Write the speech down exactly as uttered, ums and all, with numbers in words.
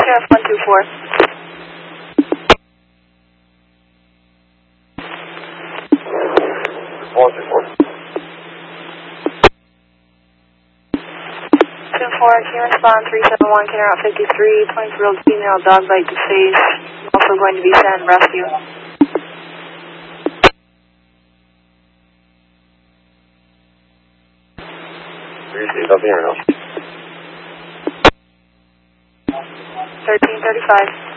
Sheriff one two four. one two four. two four, can you respond three seven one, Canary Route fifty-three, twenty-three-year-old female, dog bite to face, also going to be sent rescue. Receive, I'll be here now. thirteen thirty-five.